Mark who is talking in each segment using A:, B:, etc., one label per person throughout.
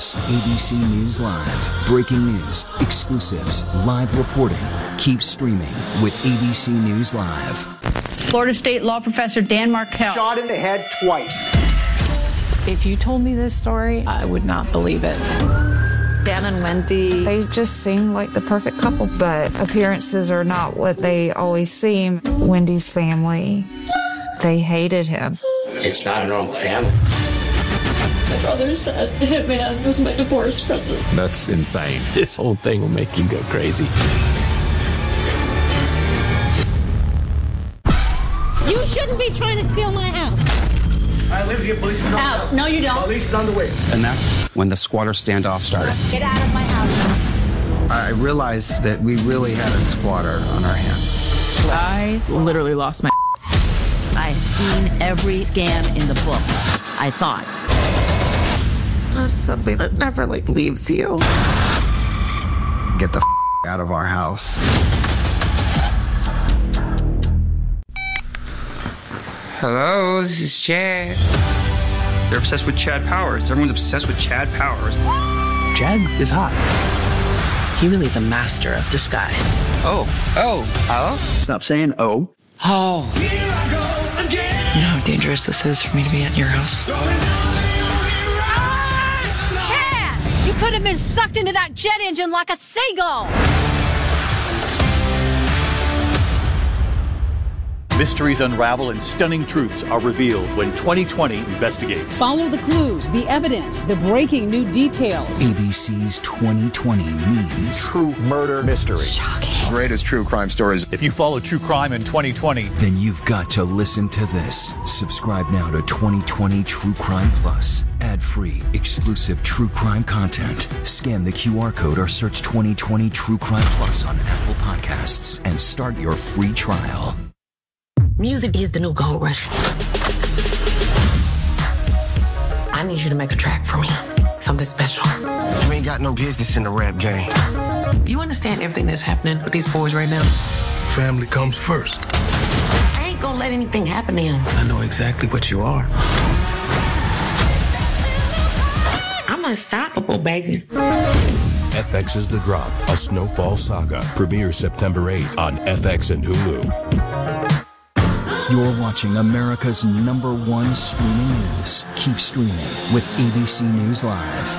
A: News, ABC News Live. Breaking news, exclusives, live reporting. Keep streaming with ABC News Live.
B: Florida State law professor Dan Markel.
C: Shot in the head twice.
D: If you told me this story, I would not believe it.
E: Dan and Wendy,
F: they just seem like the perfect couple, but appearances are not what they always seem. Wendy's family, they hated him.
G: It's not a normal family.
H: My brother said Hitman was my divorce present.
I: That's insane. This whole thing will make you go crazy.
J: You shouldn't be trying to steal my house.
C: I live here. Police is on the house.
J: No, you don't.
C: Police is on the way.
K: And that's when the squatter standoff started.
J: Get out of my house.
L: I realized that we really had a squatter on our hands.
D: I literally lost my
J: I've seen every scam in the book, I thought.
F: That's something that never, leaves you.
L: Get the out of our house.
K: Hello, this is Chad. They're obsessed with Chad Powers. Everyone's obsessed with Chad Powers.
I: Chad is hot.
D: He really is a master of disguise.
K: Oh, hello?
I: Stop saying oh.
K: Oh.
D: You know how dangerous this is for me to be at your house?
J: Chad! You could have been sucked into that jet engine like a seagull!
M: Mysteries unravel and stunning truths are revealed when 2020 investigates.
N: Follow the clues, the evidence, the breaking new details.
A: ABC's 2020 means
M: True murder mystery.
J: Shocking.
O: Greatest true crime stories.
M: If you follow true crime in 2020,
A: then you've got to listen to this. Subscribe now to 2020 True Crime Plus. Ad-free, exclusive true crime content. Scan the QR code or search 2020 True Crime Plus on Apple Podcasts and start your free trial.
E: music is the new gold rush. I need you to make a track for me. Something special.
P: You ain't got no business in the rap game.
E: You understand everything that's happening with these boys right now?
P: Family comes first.
E: I ain't gonna let anything happen to him.
I: I know exactly what you are.
E: I'm unstoppable, baby.
Q: FX's The Drop, a Snowfall saga, premieres September 8th on FX and Hulu.
A: You're watching America's #1 streaming news. Keep streaming with ABC News Live.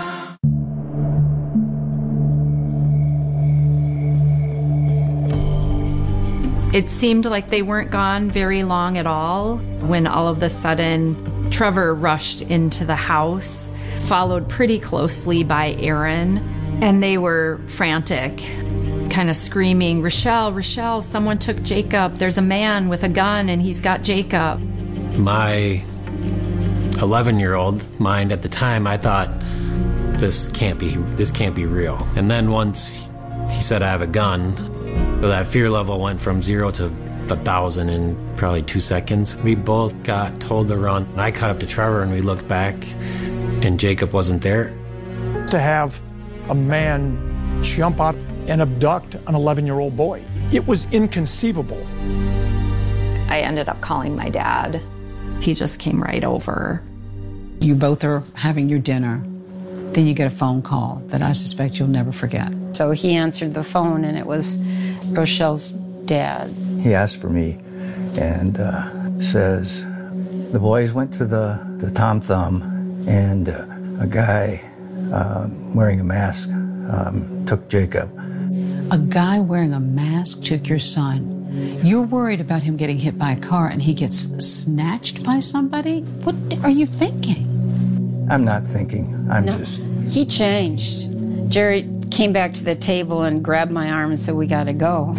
D: It seemed like they weren't gone very long at all when all of a sudden Trevor rushed into the house, followed pretty closely by Aaron, and they were frantic, kind of screaming, Rochelle, someone took Jacob. There's a man with a gun and he's got Jacob.
I: My 11-year-old mind at the time, I thought, this can't be real. And then once he said I have a gun, so that fear level went from 0 to 1,000 in probably 2 seconds. We both got told to run. I caught up to Trevor and we looked back and Jacob wasn't there.
C: To have a man jump out and abduct an 11-year-old boy, it was inconceivable.
D: I ended up calling my dad. He just came right over.
N: You both are having your dinner. Then you get a phone call that I suspect you'll never forget.
R: So he answered the phone, and it was Rochelle's dad.
S: He asked for me and says, the boys went to the Tom Thumb, and a guy wearing a mask took Jacob.
N: A guy wearing a mask took your son. You're worried about him getting hit by a car and he gets snatched by somebody? What are you thinking?
S: I'm not thinking.
R: He changed. Jerry came back to the table and grabbed my arm and said, we got to go.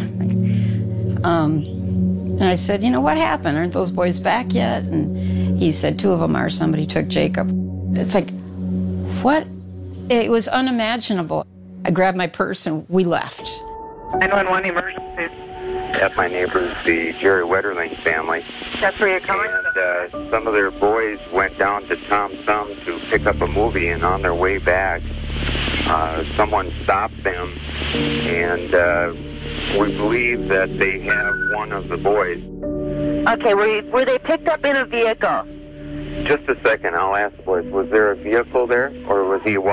R: And I said, what happened? Aren't those boys back yet? And he said, 2 of them are. Somebody took Jacob. It's like, what? It was unimaginable. I grabbed my purse and we left.
T: 911 emergency.
F: At my neighbors, the Jerry Wetterling family.
T: That's where you're coming?
F: And some of their boys went down to Tom Thumb to pick up a movie, and on their way back, someone stopped them, and we believe that they have one of the boys.
T: Okay, were they picked up in a vehicle?
F: Just a second, I'll ask the boys. Was there a vehicle there, or was he walking?